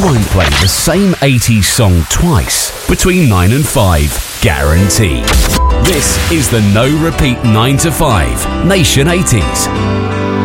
won't play the same 80s song twice between 9 and 5. Guaranteed. This is the No Repeat 9 to 5 Nation 80s.